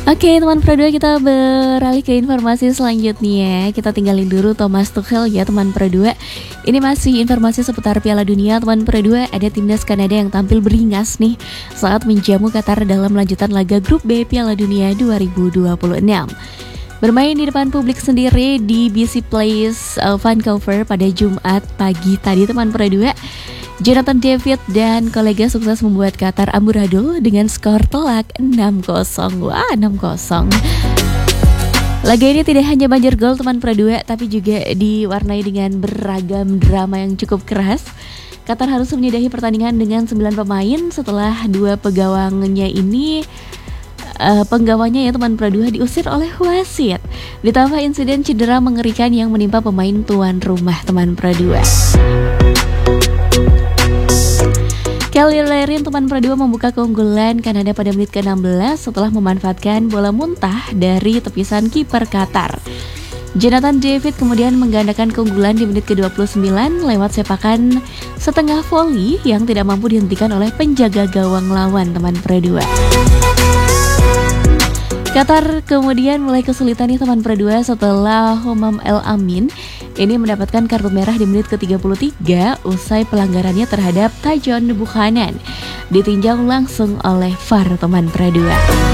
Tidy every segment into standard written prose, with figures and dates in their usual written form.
Oke teman Pro 2, kita beralih ke informasi selanjutnya. Kita tinggalin dulu Thomas Tuchel ya teman Pro 2. Ini masih informasi seputar Piala Dunia teman Pro 2. Ada timnas Kanada yang tampil beringas nih saat menjamu Qatar dalam lanjutan laga grup B Piala Dunia 2026. Bermain di depan publik sendiri di BC Place Vancouver pada Jumat pagi tadi teman Pro 2. Jonathan David dan kolega sukses membuat Qatar amburadul dengan skor telak 6-0. Wah, 6-0. Laga ini tidak hanya banjir gol teman Pro 2, tapi juga diwarnai dengan beragam drama yang cukup keras. Qatar harus menyudahi pertandingan dengan 9 pemain setelah dua penggawangnya penggawanya ya teman Pro 2 diusir oleh wasit. Ditambah insiden cedera mengerikan yang menimpa pemain tuan rumah teman Pro 2. Kelly Larin teman Pro 2 membuka keunggulan Kanada pada menit ke-16 setelah memanfaatkan bola muntah dari tepisan kiper Qatar. Jonathan David kemudian menggandakan keunggulan di menit ke-29 lewat sepakan setengah volley yang tidak mampu dihentikan oleh penjaga gawang lawan teman Pro 2. Qatar kemudian mulai kesulitan nih teman Pro 2 setelah Homam El Amin ini mendapatkan kartu merah di menit ke-33 usai pelanggarannya terhadap Tajon Buchanan ditinjau langsung oleh VAR teman Pro 2.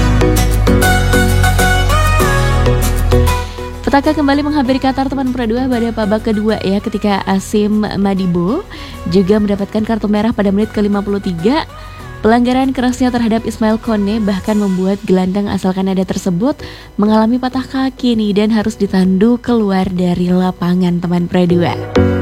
Petaka kembali menghampiri Qatar teman Pro 2 pada babak kedua ya ketika Asim Madibo juga mendapatkan kartu merah pada menit ke-53. Pelanggaran kerasnya terhadap Ismail Kone bahkan membuat gelandang asal Kanada tersebut mengalami patah kaki nih dan harus ditandu keluar dari lapangan teman Pro 2.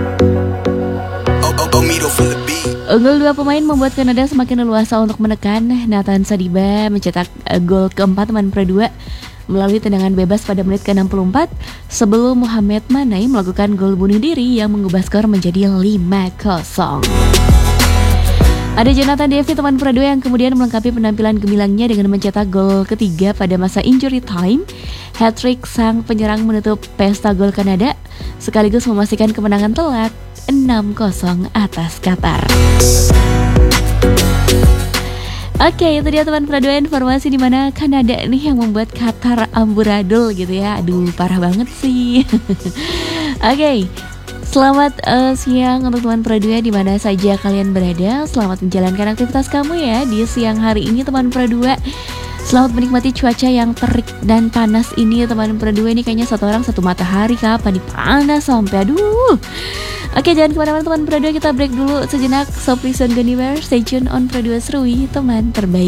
Unggul dua pemain membuat Kanada semakin leluasa untuk menekan. Nathan Sadiba mencetak gol keempat teman Pro 2 melalui tendangan bebas pada menit ke-64 sebelum Mohamed Manai melakukan gol bunuh diri yang mengubah skor menjadi 5-0. Ada Jonathan David teman Pro 2 yang kemudian melengkapi penampilan gemilangnya dengan mencetak gol ketiga pada masa injury time. Hat-trick sang penyerang menutup pesta gol Kanada sekaligus memastikan kemenangan telak 6-0 atas Qatar. Oke, itu dia teman Pro 2 informasi di mana Kanada nih yang membuat Qatar amburadul gitu ya. Aduh, parah banget sih. Oke. Selamat siang untuk teman Pro 2 di mana saja kalian berada. Selamat menjalankan aktivitas kamu ya di siang hari ini teman Pro 2. Selamat menikmati cuaca yang terik dan panas ini teman Pro 2. Ini kayaknya satu orang satu matahari kapan nih panas sampai aduh. Oke, jangan kemana-mana teman Pro 2, kita break dulu sejenak. So please don't go anywhere. Stay tune on Pro 2 Serui, teman terbaik.